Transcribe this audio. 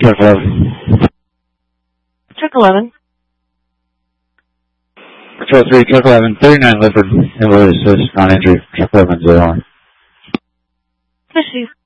Truck 11. Truck 11. Patrol 3, Truck 11, 39 Lifford, Emily assist, non-entry, Truck 11, 0 on. Fishy.